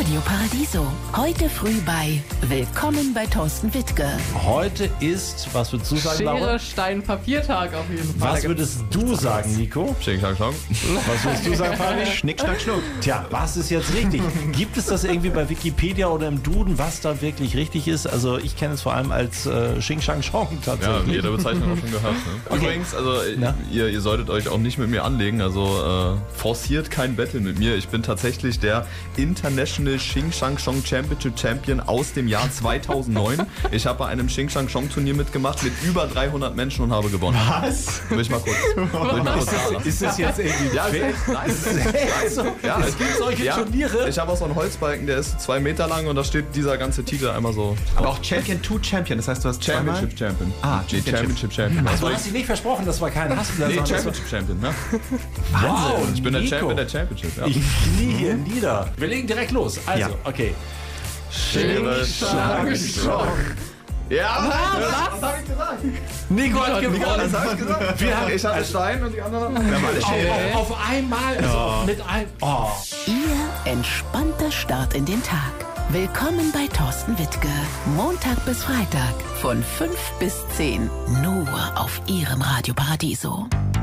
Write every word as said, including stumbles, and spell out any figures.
Radio Paradiso. Heute früh bei Willkommen bei Thorsten Wittke. Heute ist, was würdest du sagen, Schere, Laura? Stein, Papiertag auf jeden Fall. Was würdest du sagen, Nico? Schnick, schnack, schnuck. Was würdest du sagen, Fabi? Schnick, schnack, schnuck. Tja, was ist jetzt richtig? Gibt es das irgendwie bei Wikipedia oder im Duden, was da wirklich richtig ist? Also ich kenne es vor allem als äh, Xing Shang Chong Ja, tatsächlich. jede Bezeichnung auch schon gehört. Ne? Okay. Übrigens, also Na? ihr, ihr solltet euch auch nicht mit mir anlegen, also äh, forciert kein Battle mit mir. Ich bin tatsächlich der International Xing Shang Chong Championship Champion aus dem Jahr zweitausendneun. Ich habe bei einem Xing Shang Chong Turnier mitgemacht mit über dreihundert Menschen und habe gewonnen. Was? Will ich mal kurz. Will ich mal kurz sagen. Ist das jetzt irgendwie Ja, fair? ist echt, nein, Ist das echt so? Ja, es gibt solche ja, Turniere. Ich habe auch so einen Holzbalken, der ist zwei Meter lang und da steht dieser ganze Titel einmal so. Aber auch Champion to Champion, das heißt, du hast zweimal... Championship Champion. Ah, Die Championship. Championship Champion. Ach, Also du hast dich nicht versprochen, das war kein Hassler, nee, sondern das war- Championship Champion, ne? Wow, Ich bin der Nico. Champion der Championship, ja. Ich knie hier nieder. Wir legen direkt los. Also, Ja. okay. Schere, Stein, Stock. Ja, was habe ich gesagt? Nico hat Das gewonnen. habe ich gesagt. Wir haben Ich hatte Stein und die anderen haben... Wir haben alle Schere. auf, auf einmal, also mit einem. Oh. Ihr entspannter Start in den Tag. Willkommen bei Thorsten Wittke. Montag bis Freitag von fünf bis zehn. Nur auf Ihrem Radio Paradiso.